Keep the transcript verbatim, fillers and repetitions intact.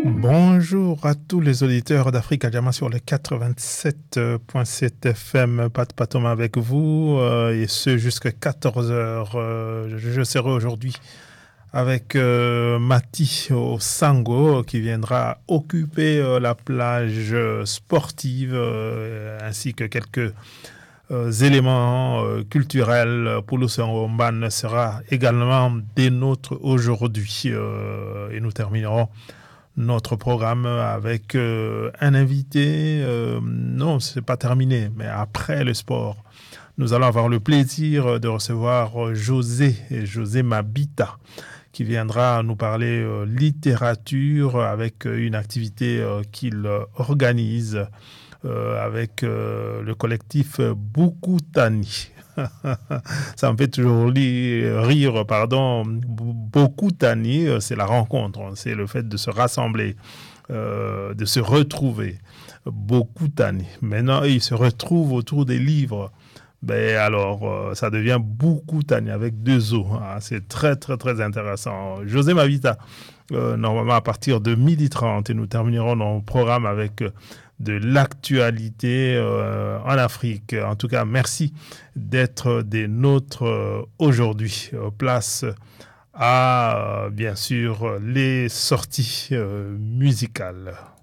Bonjour à tous les auditeurs d'Africa Jama sur le quatre-vingt-sept virgule sept F M. Pat Patoma avec vous euh, et ce jusqu'à quatorze heures. Euh, je serai aujourd'hui avec euh, Mati au Sango qui viendra occuper euh, la plage euh, sportive euh, ainsi que quelques euh, éléments euh, culturels. Poulo Sangomban sera également des nôtres aujourd'hui euh, et nous terminerons notre programme avec euh, un invité. Euh, non, c'est pas terminé, mais après le sport, nous allons avoir le plaisir de recevoir José, José Mabita, qui viendra nous parler euh, littérature avec une activité euh, qu'il organise euh, avec euh, le collectif Bukutani. Ça me fait toujours rire, pardon. Beaucoup Tani, c'est la rencontre, c'est le fait de se rassembler, euh, de se retrouver. Beaucoup Tani. Maintenant, ils se retrouvent autour des livres. Ben alors, euh, ça devient beaucoup Tani avec deux O. Hein. C'est très, très, très intéressant. José Mavita, euh, normalement à partir de midi trente, et nous terminerons notre programme avec euh, de l'actualité euh, en Afrique. En tout cas, merci d'être des nôtres euh, aujourd'hui. Euh, place à, euh, bien sûr, les sorties euh, musicales.